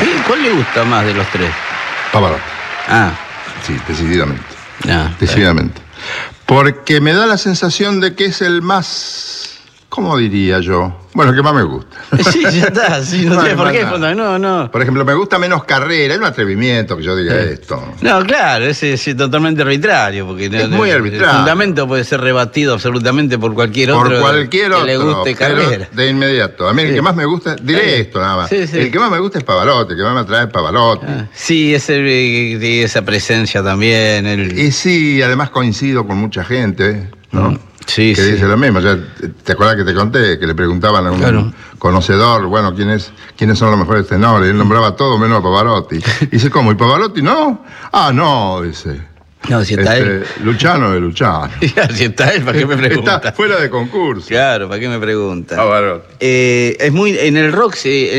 ¿Cuál le gusta más de los tres? Pavarotti. Ah. Sí, decididamente. No, Decididamente. Porque me da la sensación de que es el más... ¿Cómo diría yo? Bueno, el que más me gusta. Sí, ya está. Sí, no sé por qué. No. Por ejemplo, me gusta menos Carrera. Es un atrevimiento que yo diga esto. No, claro, es totalmente arbitrario. Porque es muy arbitrario. El fundamento puede ser rebatido absolutamente por cualquier otro. Por cualquier otro. Que le guste Carrera. De inmediato. A mí el que más me gusta, diré esto nada más. Sí. El que más me gusta es Pavarotti, el que más me atrae es Pavarotti. Sí, esa presencia también. Y sí, además coincido con mucha gente, ¿no? Sí, que dice lo mismo. Ya, ¿te acuerdas que te conté? Que le preguntaban a un conocedor, bueno, ¿quiénes son los mejores tenores? Y él nombraba todo menos a Pavarotti. Y dice, ¿cómo? ¿Y Pavarotti no? Ah, no, dice. No, si está él. Luciano de Luciano. Si está él, ¿para qué me pregunta? Está fuera de concurso. Claro, ¿para qué me pregunta? Pavarotti. Es muy... En el rock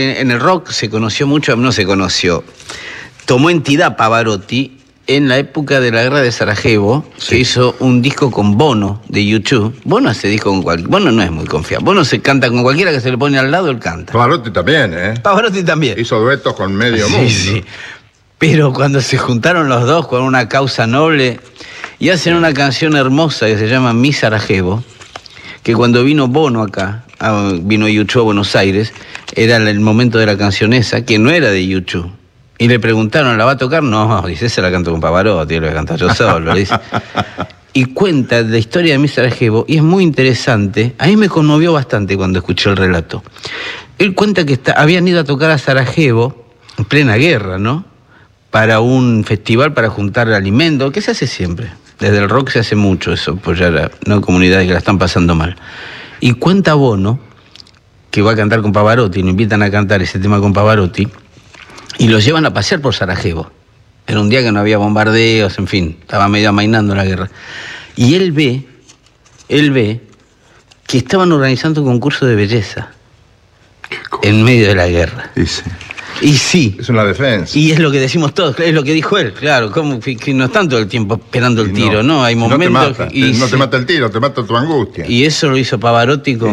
se conoció mucho, no se conoció. Tomó entidad Pavarotti en la época de la guerra de Sarajevo, que hizo un disco con Bono de YouTube. Bono hace disco con cualquiera. Bono no es muy confiable. Bono se canta con cualquiera que se le pone al lado, él canta. Pavarotti también, ¿eh? Pavarotti también. Hizo duetos con medio mundo. Sí. Pero cuando se juntaron los dos con una causa noble y hacen una canción hermosa que se llama Mi Sarajevo, que cuando vino Bono acá, vino YouTube a Buenos Aires, era el momento de la canción esa, que no era de YouTube. Y le preguntaron, ¿la va a tocar? No, dice, esa la canto con Pavarotti, lo voy a cantar yo solo, dice. Y cuenta la historia de Mi Sarajevo, y es muy interesante. A mí me conmovió bastante cuando escuché el relato. Él cuenta que habían ido a tocar a Sarajevo, en plena guerra, ¿no? Para un festival para juntar alimento, que se hace siempre. Desde el rock se hace mucho eso, apoyar a comunidades que la están pasando mal. Y cuenta Bono, que va a cantar con Pavarotti, lo invitan a cantar ese tema con Pavarotti, y los llevan a pasear por Sarajevo. Era un día que no había bombardeos, en fin, estaba medio amainando la guerra. Y él ve que estaban organizando un concurso de belleza en medio de la guerra. Y sí. Es una defensa. Y es lo que decimos todos, es lo que dijo él, claro, como que no están todo el tiempo esperando el tiro, ¿no? Hay momentos... No te mata el tiro, te mata tu angustia. Y eso lo hizo Pavarotti con...